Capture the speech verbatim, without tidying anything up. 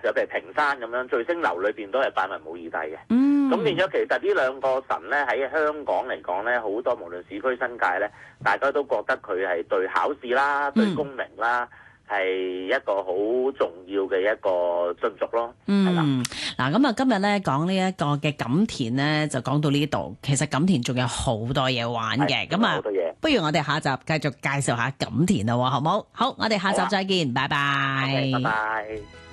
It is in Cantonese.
就譬如屏山咁樣，聚星樓裏邊都係拜文武二帝嘅。 嗯， 咁變咗其實呢兩個神咧喺香港嚟講咧，好多無論市區新界咧，大家都覺得佢係對考試啦、對功名啦。嗯係一個好重要嘅一個進續咯。 嗯，嗱咁啊，今日咧講呢一個嘅錦田咧，就講到呢度。其實錦田仲有好多嘢玩嘅，咁啊，不如我哋下集繼續介紹下錦田啦，好唔好？好，我哋下集再見，拜拜。 拜拜。